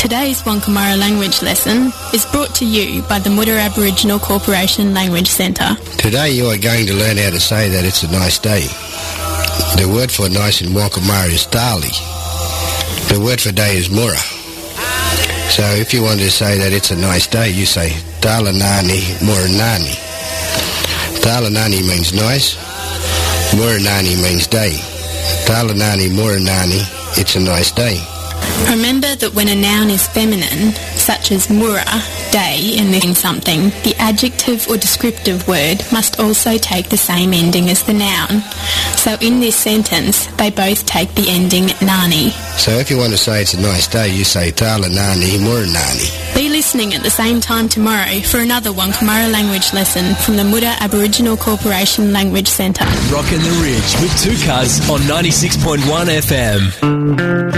Today's Wankamara language lesson is brought to you by the Mutter Aboriginal Corporation Language Centre. Today you are going to learn how to say that it's a nice day. The word for nice in Wankamara is Tali. The word for day is Mura. So if you want to say that it's a nice day, you say Tala Nani Mura Nani. Tala Nani means nice. Mura Nani means day. Tala Nani Mura Nani, it's a nice day. Remember that when a noun is feminine, such as mura, day, in something, the adjective or descriptive word must also take the same ending as the noun. So in this sentence, they both take the ending nani. So if you want to say it's a nice day, you say Tala Nani Mura Nani. Be listening at the same time tomorrow for another Wankamara language lesson from the Mutter Aboriginal Corporation Language Centre. Rockin' the Ridge with Two Cuz on 96.1 FM.